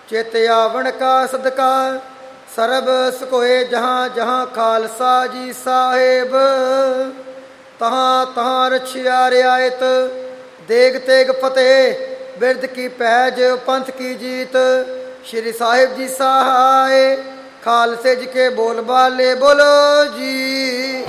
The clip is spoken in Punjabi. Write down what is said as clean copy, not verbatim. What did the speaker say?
ਚਿਤ ਆਵਣ ਕਾ ਸਦਕਾ, ਸਰਬ ਸੁਖੋਏ ਜਹਾਂ ਜਹਾਂ ਖਾਲਸਾ ਜੀ ਸਾਹਿਬ। ਤਹਾਂ ਤਹਾਂ ਰਛਿਆ ਰਿਆਇਤ, ਦੇਗ ਤੇਗ ਫਤਿਹ, ਬਿਰਦ ਕੀ ਪੈਜ, ਪੰਥ ਕੀ ਜੀਤ। ਸ਼੍ਰੀ ਸਾਹਿਬ ਜੀ ਸਹਾਏ, ਖਾਲਸੇ ਜੀ ਕੇ ਬੋਲ ਬਾਲੇ ਬੋਲੋ ਜੀ।